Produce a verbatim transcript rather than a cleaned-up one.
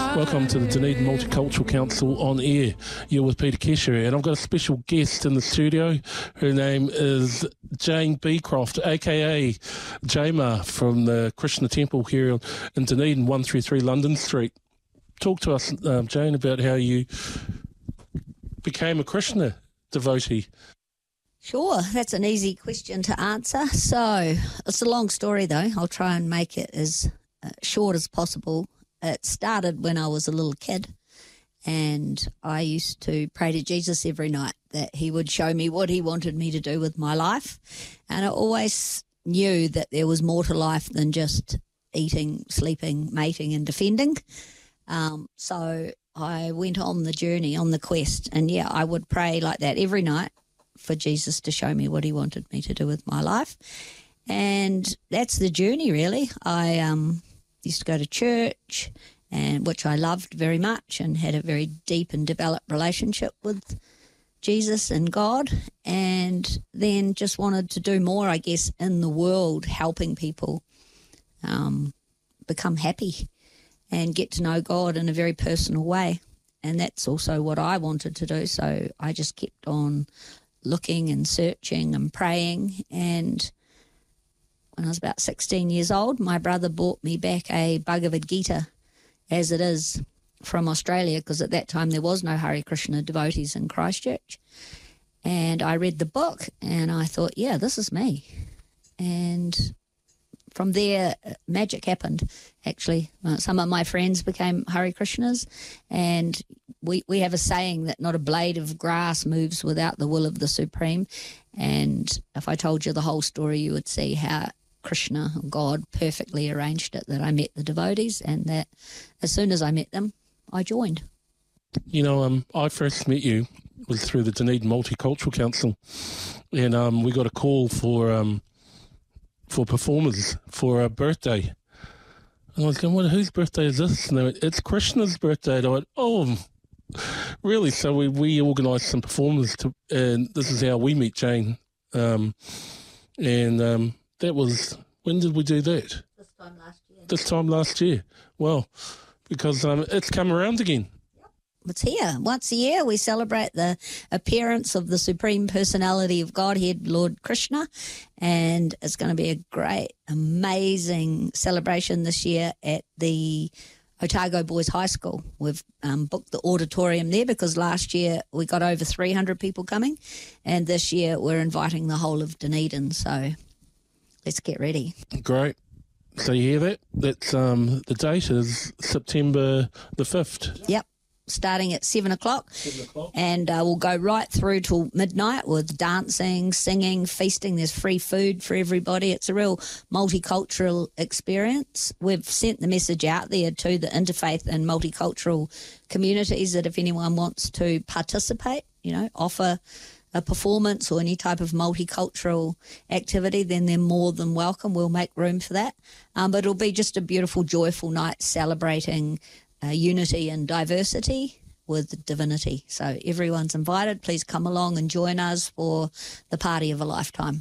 Welcome to the Dunedin Multicultural Council on air. You're with Peter Kesher, and I've got a special guest in the studio. Her name is Jane Beecroft, aka Jama, from the Krishna Temple here in Dunedin, one thirty-three London Street. Talk to us, um, Jane, about how you became a Krishna devotee. Sure, that's an easy question to answer. So it's a long story, though. I'll try and make it as uh, short as possible. It started when I was a little kid, and I used to pray to Jesus every night that he would show me what he wanted me to do with my life. And I always knew that there was more to life than just eating, sleeping, mating and defending. Um, so I went on the journey, on the quest, and yeah, I would pray like that every night for Jesus to show me what he wanted me to do with my life. And that's the journey, really. I um, used to go to church, and which I loved very much, and had a very deep and developed relationship with Jesus and God, and then just wanted to do more, I guess, in the world, helping people um, become happy and get to know God in a very personal way. And that's also what I wanted to do. So I just kept on looking and searching and praying. And when I was about sixteen years old, my brother bought me back a Bhagavad Gita as it is from Australia, because at that time there was no Hare Krishna devotees in Christchurch. And I read the book and I thought, yeah, this is me. And from there, magic happened, actually. Uh, some of my friends became Hare Krishnas, and we, we have a saying that not a blade of grass moves without the will of the Supreme. And if I told you the whole story, you would see how Krishna, God, perfectly arranged it, that I met the devotees, and that as soon as I met them, I joined. You know, um, I first met you was through the Dunedin Multicultural Council, and um, we got a call for um, for performers for a birthday. And I was going, well, whose birthday is this? And they went, it's Krishna's birthday. And I went, oh, really? So we, we organised some performers, to, and this is how we meet Jane. Um, and um, that was, when did we do that? This time last year. This time last year. Well, because um, it's come around again. It's here. Once a year we celebrate the appearance of the Supreme Personality of Godhead, Lord Krishna, and it's going to be a great, amazing celebration this year at the Otago Boys High School. We've um, booked the auditorium there because last year we got over three hundred people coming, and this year we're inviting the whole of Dunedin, so let's get ready. Great. So you hear that? That's um, the date is September the fifth. Yep. Starting at seven o'clock, seven o'clock. and uh, we'll go right through till midnight with dancing, singing, feasting. There's free food for everybody. It's a real multicultural experience. We've sent the message out there to the interfaith and multicultural communities that if anyone wants to participate, you know, offer a performance or any type of multicultural activity, then they're more than welcome. We'll make room for that. Um, but it'll be just a beautiful, joyful night celebrating Uh, unity and diversity with divinity. So everyone's invited. Please come along and join us for the party of a lifetime.